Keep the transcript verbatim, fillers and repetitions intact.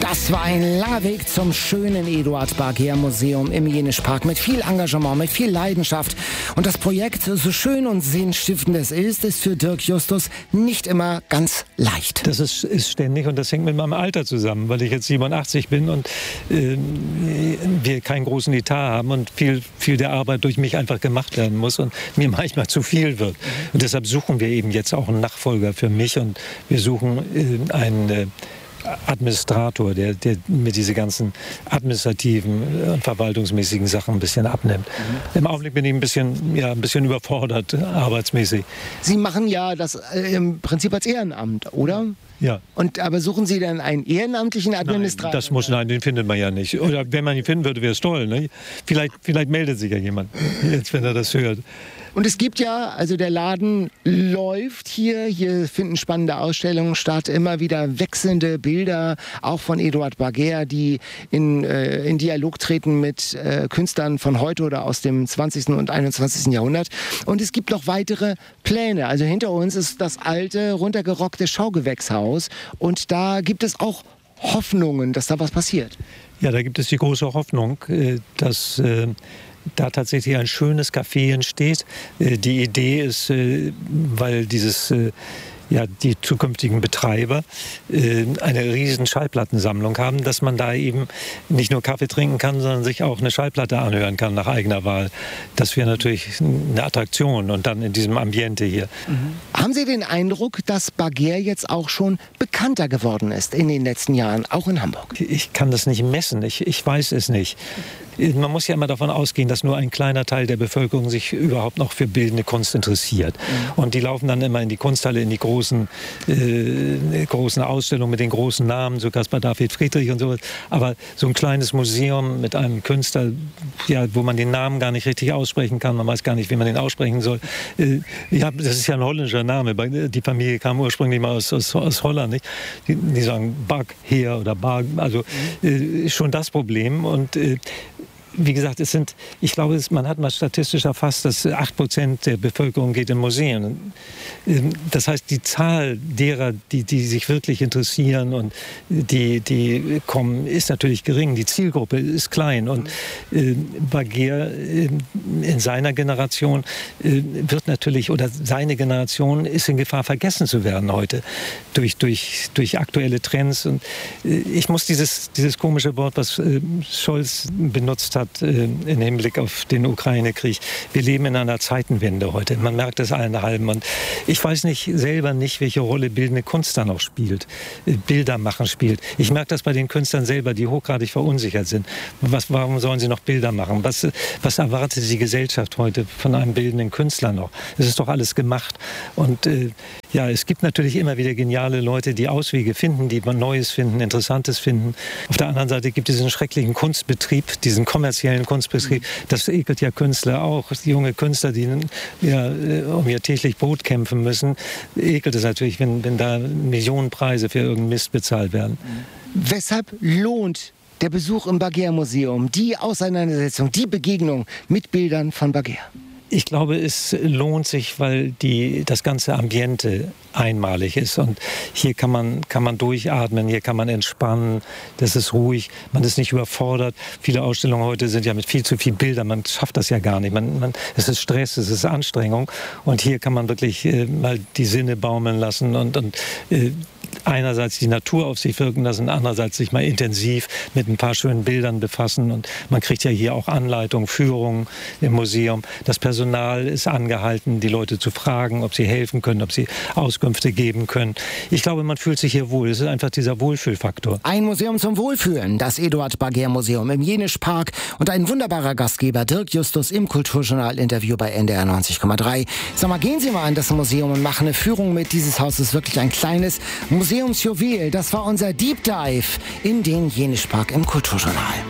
Das war ein langer Weg zum schönen Eduard Barger Museum im Jenischpark mit viel Engagement, mit viel Leidenschaft. Und das Projekt, so schön und sinnstiftend es ist, ist für Dirk Justus nicht immer ganz leicht. Das ist, ist ständig und das hängt mit meinem Alter zusammen, weil ich jetzt siebenundachtzig bin und äh, wir keinen großen Etat haben und viel, viel der Arbeit durch mich einfach gemacht werden muss und mir manchmal zu viel wird. Und deshalb suchen wir eben jetzt auch einen Nachfolger für mich und wir suchen äh, einen äh, Administrator, der, der mir diese ganzen administrativen und verwaltungsmäßigen Sachen ein bisschen abnimmt. Mhm. Im Augenblick bin ich ein bisschen, ja, ein bisschen überfordert, arbeitsmäßig. Sie machen ja das äh, im Prinzip als Ehrenamt, oder? Ja. Und, aber suchen Sie dann einen ehrenamtlichen Administrator? Nein, das muss, nein, den findet man ja nicht. Oder wenn man ihn finden würde, wäre es toll. Ne? Vielleicht, vielleicht meldet sich ja jemand, jetzt, wenn er das hört. Und es gibt ja, also der Laden läuft hier, hier finden spannende Ausstellungen statt, immer wieder wechselnde Bilder, auch von Eduard Barger, die in, äh, in Dialog treten mit äh, Künstlern von heute oder aus dem zwanzigsten und einundzwanzigsten Jahrhundert. Und es gibt noch weitere Pläne. Also hinter uns ist das alte, runtergerockte Schaugewächshaus und da gibt es auch Hoffnungen, dass da was passiert. Ja, da gibt es die große Hoffnung, dass äh, da tatsächlich ein schönes Café entsteht. Die Idee ist, weil dieses, ja, die zukünftigen Betreiber eine riesen Schallplattensammlung haben, dass man da eben nicht nur Kaffee trinken kann, sondern sich auch eine Schallplatte anhören kann nach eigener Wahl. Das wäre natürlich eine Attraktion und dann in diesem Ambiente hier. Mhm. Haben Sie den Eindruck, dass Barger jetzt auch schon bekannter geworden ist in den letzten Jahren, auch in Hamburg? Ich kann das nicht messen, ich, ich weiß es nicht. Man muss ja immer davon ausgehen, dass nur ein kleiner Teil der Bevölkerung sich überhaupt noch für bildende Kunst interessiert. Mhm. Und die laufen dann immer in die Kunsthalle, in die großen, äh, großen Ausstellungen mit den großen Namen, so Caspar David Friedrich und sowas. Aber so ein kleines Museum mit einem Künstler, ja, wo man den Namen gar nicht richtig aussprechen kann, man weiß gar nicht, wie man den aussprechen soll. Äh, ja, das ist ja ein holländischer Name. Die Familie kam ursprünglich mal aus, aus, aus Holland. Nicht? Die, die sagen Barger oder Barg, also äh, schon das Problem. Und äh, wie gesagt, es sind, ich glaube, man hat mal statistisch erfasst, dass acht Prozent der Bevölkerung geht in Museen. Das heißt, die Zahl derer, die, die sich wirklich interessieren und die, die kommen, ist natürlich gering. Die Zielgruppe ist klein. Und äh, Barger äh, in seiner Generation äh, wird natürlich, oder seine Generation ist in Gefahr, vergessen zu werden heute durch, durch, durch aktuelle Trends. Und äh, ich muss dieses, dieses komische Wort, was äh, Scholz benutzt hat, hat im Hinblick auf den Ukraine-Krieg. Wir leben in einer Zeitenwende heute. Man merkt es allen halben. Und ich weiß nicht selber nicht, welche Rolle bildende Kunst da noch spielt. Bilder machen spielt. Ich merke das bei den Künstlern selber, die hochgradig verunsichert sind. Was, warum sollen sie noch Bilder machen? Was, was erwartet die Gesellschaft heute von einem bildenden Künstler noch? Es ist doch alles gemacht. Und äh, ja, es gibt natürlich immer wieder geniale Leute, die Auswege finden, die man Neues finden, Interessantes finden. Auf der anderen Seite gibt es diesen schrecklichen Kunstbetrieb, diesen kommerziellen Kunstbetrieb. Das ekelt ja Künstler auch. Die junge Künstler, die ja, um ihr täglich Brot kämpfen müssen, ekelt es natürlich, wenn, wenn da Millionenpreise für irgendeinen Mist bezahlt werden. Weshalb lohnt der Besuch im Barger Museum, die Auseinandersetzung, die Begegnung mit Bildern von Barger? Ich glaube, es lohnt sich, weil die, das ganze Ambiente einmalig ist. Und hier kann man, kann man durchatmen, hier kann man entspannen, das ist ruhig, man ist nicht überfordert. Viele Ausstellungen heute sind ja mit viel zu viel Bildern, man schafft das ja gar nicht. Man, man, es ist Stress, es ist Anstrengung. Und hier kann man wirklich äh, mal die Sinne baumeln lassen und, und äh, einerseits die Natur auf sich wirken lassen, andererseits sich mal intensiv mit ein paar schönen Bildern befassen. Und man kriegt ja hier auch Anleitung, Führungen im Museum. Das Personal ist angehalten, die Leute zu fragen, ob sie helfen können, ob sie Auskünfte geben können. Ich glaube, man fühlt sich hier wohl. Es ist einfach dieser Wohlfühlfaktor. Ein Museum zum Wohlfühlen, das Eduard Barger Museum im Jenischpark und ein wunderbarer Gastgeber, Dirk Justus, im Kulturjournal-Interview bei N D R neunzig Komma drei. Sag mal, gehen Sie mal in das Museum und machen eine Führung mit. Dieses Haus ist wirklich ein kleines Museumsjuwel. Das war unser Deep Dive in den Jenischpark im Kulturjournal.